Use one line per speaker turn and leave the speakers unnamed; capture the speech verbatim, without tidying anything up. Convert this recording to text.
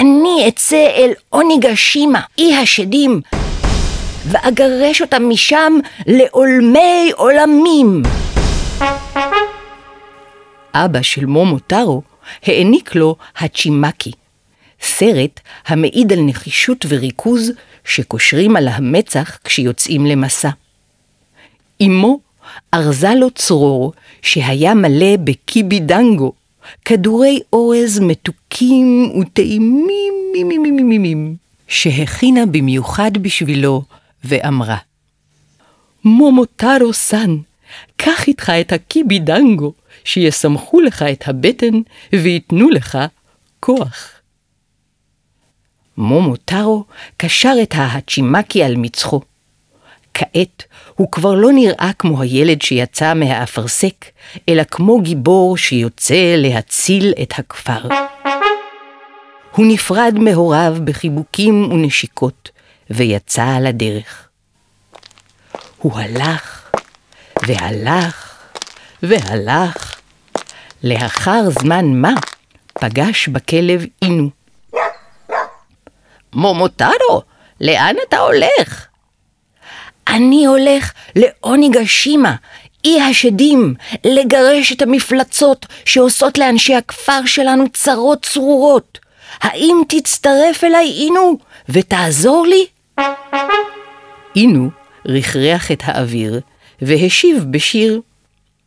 אני אצא אל אוניגשימה, אי השדים, ואגרש אותם משם לעולמי עולמים. אבא של מומוטרו העניק לו הצ'ימקי, סרט המעיד על נחישות וריכוז שקושרים על המצח כשיוצאים למסע. אמו ארזה לו צרור שהיה מלא בקיבידנגו, כדורי אורז מתוקים וטעימים שהכינה במיוחד בשבילו ואמרה, מומוטרו סן, קח איתך את הקיבידנגו שיסמכו לך את הבטן ויתנו לך כוח. מומוטרו קשר את ההצ'ימקי על מצחו. כעת הוא כבר לא נראה כמו הילד שיצא מהאפרסק, אלא כמו גיבור שיוצא להציל את הכפר. הוא נפרד מהוריו בחיבוקים ונשיקות, ויצא על הדרך. הוא הלך, והלך, והלך. לאחר זמן מה, פגש בכלב אינו. מומוטרו, לאן אתה הולך? אני הולך לאוניגשימה, אי השדים, לגרש את המפלצות שעושות לאנשי הכפר שלנו צרות צרורות. האם תצטרף אליי, אינו, ותעזור לי? אינו רכרח את האוויר והשיב בשיר,